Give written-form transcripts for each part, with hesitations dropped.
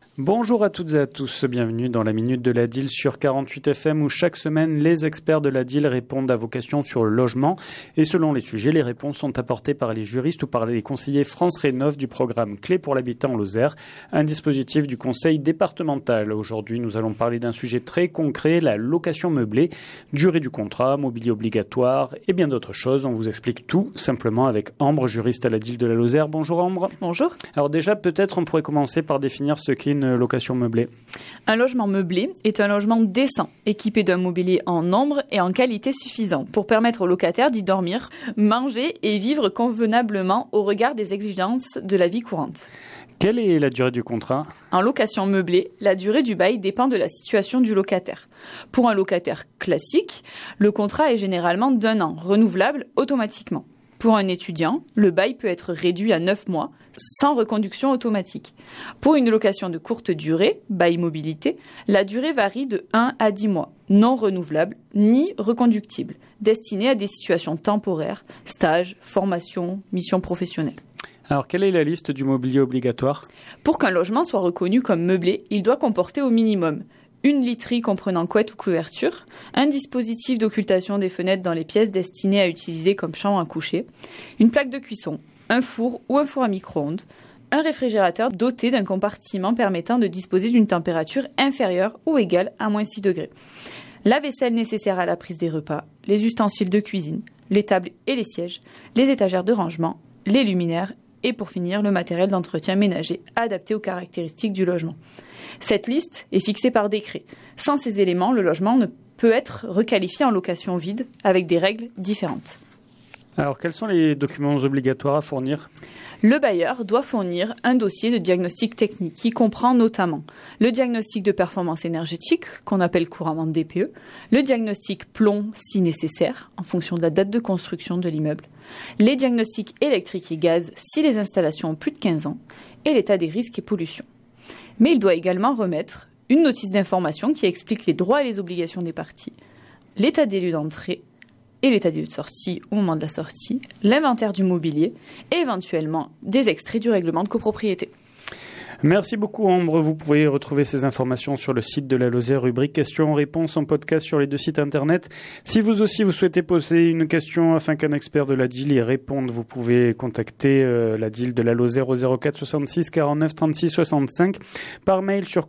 Bonjour à toutes et à tous, bienvenue dans la Minute de la DIL sur 48 FM où chaque semaine les experts de la DIL répondent à vos questions sur le logement et selon les sujets, les réponses sont apportées par les juristes ou par les conseillers France Rénov du programme Clé pour l'habitat en Lozère, un dispositif du conseil départemental. Aujourd'hui, nous allons parler d'un sujet très concret, la location meublée, durée du contrat, mobilier obligatoire et bien d'autres choses. On vous explique tout simplement avec Ambre, juriste à la DIL de la Lozère. Bonjour Ambre. Bonjour. Alors déjà, peut-être on pourrait commencer par définir ce qu'est une location meublée. Un logement meublé est un logement décent, équipé d'un mobilier en nombre et en qualité suffisant pour permettre aux locataires d'y dormir, manger et vivre convenablement au regard des exigences de la vie courante. Quelle est la durée du contrat ? En location meublée, la durée du bail dépend de la situation du locataire. Pour un locataire classique, le contrat est généralement d'1 an, renouvelable automatiquement. Pour un étudiant, le bail peut être réduit à 9 mois, sans reconduction automatique. Pour une location de courte durée, bail mobilité, la durée varie de 1 à 10 mois, non renouvelable ni reconductible, destinée à des situations temporaires, stages, formation, mission professionnelle. Alors, quelle est la liste du mobilier obligatoire ? Pour qu'un logement soit reconnu comme meublé, il doit comporter au minimum une literie comprenant couette ou couverture, un dispositif d'occultation des fenêtres dans les pièces destinées à utiliser comme chambre à coucher, une plaque de cuisson, un four ou un four à micro-ondes, un réfrigérateur doté d'un compartiment permettant de disposer d'une température inférieure ou égale à moins 6 degrés, la vaisselle nécessaire à la prise des repas, les ustensiles de cuisine, les tables et les sièges, les étagères de rangement, les luminaires et pour finir, le matériel d'entretien ménager adapté aux caractéristiques du logement. Cette liste est fixée par décret. Sans ces éléments, le logement ne peut être requalifié en location vide avec des règles différentes. Alors, quels sont les documents obligatoires à fournir ? Le bailleur doit fournir un dossier de diagnostic technique qui comprend notamment le diagnostic de performance énergétique, qu'on appelle couramment DPE, le diagnostic plomb si nécessaire, en fonction de la date de construction de l'immeuble, les diagnostics électriques et gaz si les installations ont plus de 15 ans, et l'état des risques et pollutions. Mais il doit également remettre une notice d'information qui explique les droits et les obligations des parties, l'état des lieux d'entrée et l'état des lieux de sortie au moment de la sortie, l'inventaire du mobilier et éventuellement des extraits du règlement de copropriété. Merci beaucoup Ambre, vous pouvez retrouver ces informations sur le site de la Lozère, rubrique questions-réponses en podcast sur les 2 sites internet. Si vous aussi vous souhaitez poser une question afin qu'un expert de la DIL y réponde, vous pouvez contacter la DIL de la Lozère au 04 66 49 36 65 par mail sur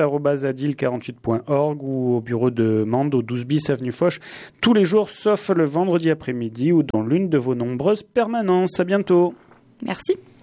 contact@adil48.org ou au bureau de Mende au 12 bis avenue Foch tous les jours sauf le vendredi après-midi ou dans l'une de vos nombreuses permanences. À bientôt. Merci.